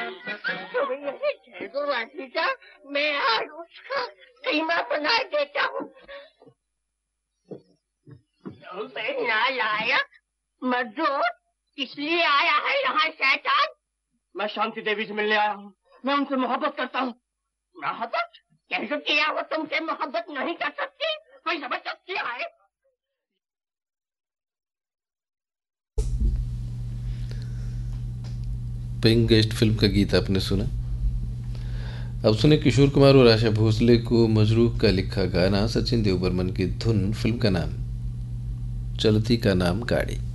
तो भैया कह दो राजीजा, मैं आज उसका कीमा बना देता हूँ। नालायक मजदूर, इसलिए आया है यहाँ शैतान? मैं शांति देवी से मिलने आया हूँ, मैं उनसे मोहब्बत करता हूँ। मोहब्बत? कैसे किया वो तुमसे मोहब्बत नहीं कर सकती? कोई जबरदस्ती है? पिंक गेस्ट फिल्म का गीत आपने सुना। अब सुने किशोर कुमार और आशा भोसले को मजरूह का लिखा गाना, सचिन देव बर्मन की धुन, फिल्म का नाम चलती का नाम गाड़ी।